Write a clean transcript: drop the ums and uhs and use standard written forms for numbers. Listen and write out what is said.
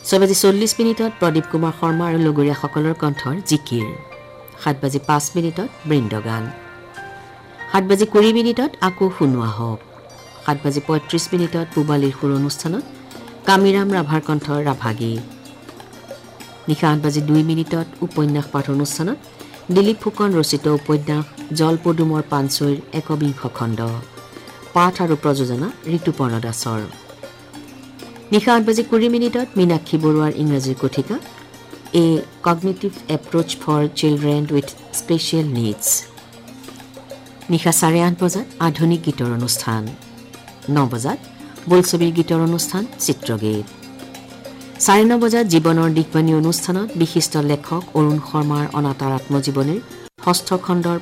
6:40 প্ৰদীপ কুমাৰ শৰ্মা আৰু লগৰীয়াসকলৰ কণ্ঠৰ জিকিৰ। 7:05 বৃন্দগান। 7:20 আকৌ শুনোৱা হওক। 7:35 পূবালীৰ সুৰ অনুষ্ঠানত কামিৰাম ৰাভাৰ কণ্ঠৰ ৰাভাগীত। নিশা 8:02 উপন্যাস পাঠ অনুষ্ঠানত দিলীপ ফুকন ৰচিত উপন্যাস জলপদুমৰ পাঞ্চৈৰ 21 খণ্ড। পাঠ আৰু প্ৰযোজনা ঋতুপৰ্ণ দাসৰ। নিশা 8:20 মীনাক্ষী বৰুৱাৰ ইংৰাজীৰ কথিকা এ cognitive approach for children with special needs. নিশা 8:30 আধুনিক গীতৰ অনুষ্ঠান। 9 বোলছবিৰ গীতৰ অনুষ্ঠান চিত্ৰগীত। 9:30 জীৱনৰ দিশবাণী অনুষ্ঠানত বিশিষ্ট লেখক অৰুণ শৰ্মাৰ অনাতাঁৰ আত্মজীৱনীৰ 6ষ্ঠ খণ্ডৰ